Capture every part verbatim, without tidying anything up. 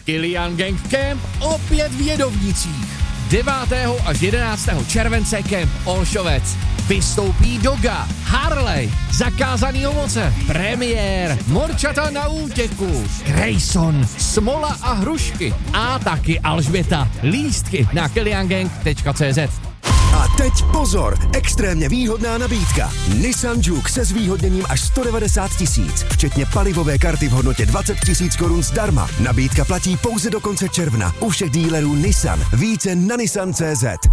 Kilian Gang Camp opět v Jedovnicích. devátého až jedenáctého července Camp Olšovec. Vystoupí Doga, Harley, Zakázaný ovoce, Premiér, Morčata na útěku, Grayson, Smola a hrušky a taky Alžběta. Lístky na kilian gang tečka cé zet. A teď pozor, extrémně výhodná nabídka. Nissan Juke se zvýhodněním až sto devadesát tisíc, včetně palivové karty v hodnotě dvacet tisíc korun zdarma. Nabídka platí pouze do konce června u všech dílerů Nissan. Více na nissan tečka cé zet.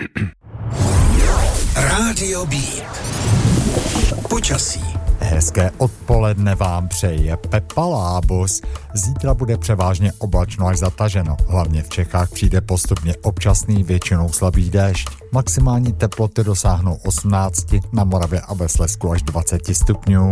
Rádio Beat. Počasí. Hezké odpoledne vám přeje Pepa Lábus. Zítra bude převážně oblačno až zataženo. Hlavně v Čechách přijde postupně občasný, většinou slabý déšť. Maximální teploty dosáhnou osmnáct, na Moravě a ve Slezsku až dvacet stupňů.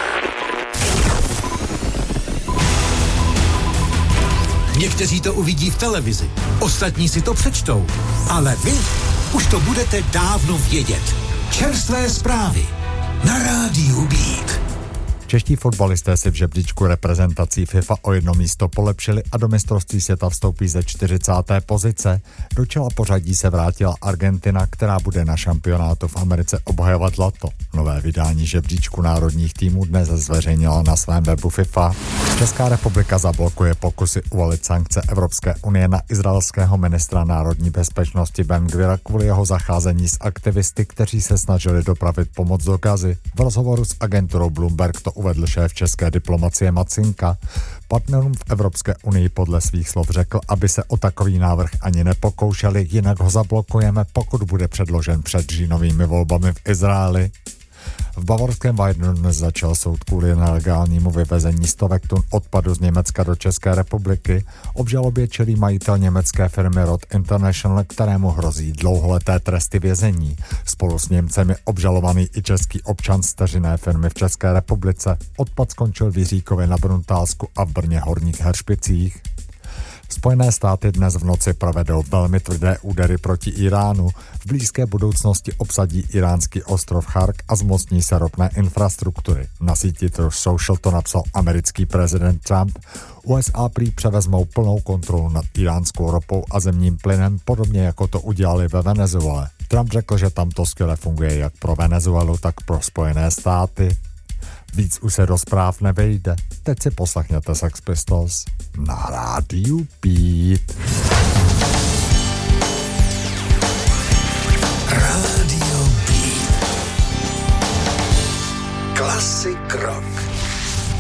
Někteří to uvidí v televizi, ostatní si to přečtou. Ale vy už to budete dávno vědět. Čerstvé zprávy na Rádiu Beat. Čeští fotbalisté si v žebříčku reprezentací FIFA o jedno místo polepšili a do mistrovství světa vstoupí ze čtyřicáté pozice. Do čela pořadí se vrátila Argentina, která bude na šampionátu v Americe obhajovat zlato. Nové vydání žebříčku národních týmů dnes zveřejnila na svém webu FIFA. Česká republika zablokuje pokusy uvalit sankce Evropské unie na izraelského ministra národní bezpečnosti Ben Gvira kvůli jeho zacházení s aktivisty, kteří se snažili dopravit pomoc do Gazy. V rozhovoru s agenturou Bloomberg to uvedl šéf české diplomacie Macinka. Partnerům v Evropské unii podle svých slov řekl, aby se o takový návrh ani nepokoušeli, jinak ho zablokujeme, pokud bude předložen před říjnovými volbami v Izraeli. V bavorském Weidenu dnes začal soud kvůli nelegálnímu vyvezení stovek tun odpadu z Německa do České republiky. Obžalobě čelí majitel německé firmy Roth International, kterému hrozí dlouholeté tresty vězení. Spolu s Němcem je obžalovaný i český občan z dceřiné firmy v České republice. Odpad skončil v Jiříkově na Bruntálsku a v Brně Horních Heřpicích. Spojené státy dnes v noci provedou velmi tvrdé údery proti Iránu. V blízké budoucnosti obsadí iránský ostrov Chark a zmocní se ropné infrastruktury. Na síti Truth Social to napsal americký prezident Trump. U es á prý převezmou plnou kontrolu nad iránskou ropou a zemním plynem, podobně jako to udělali ve Venezuele. Trump řekl, že tam to skvěle funguje jak pro Venezuelu, tak pro Spojené státy. Víc už se do zpráv nevejde. Teď si poslechněte Sex Pistols na Rádiu Beat. Rádio Beat. Klasik rock.